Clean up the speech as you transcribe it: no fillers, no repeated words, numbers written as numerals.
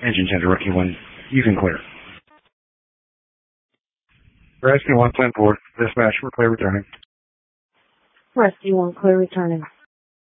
Engine tender, Rookie 1. You can clear. Rescue 1, plan 4. Dispatch, we're clear returning. Rescue 1, clear returning.